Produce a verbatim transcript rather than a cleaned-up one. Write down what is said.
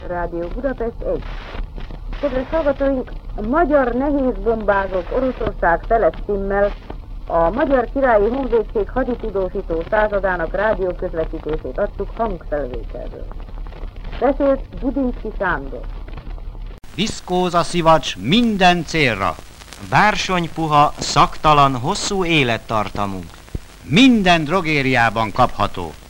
Rádió Budapest egy. Kedves hallgatóink, a magyar nehézbombázók Oroszország feles címmel a Magyar Királyi Honvédség haditudósító századának rádió közvetítését adtuk hangfelvételről. Beszélt Budinszky Sándor. Viszkóza szivacs minden célra. Bársonypuha, szaktalan, hosszú élettartamú. Minden drogériában kapható.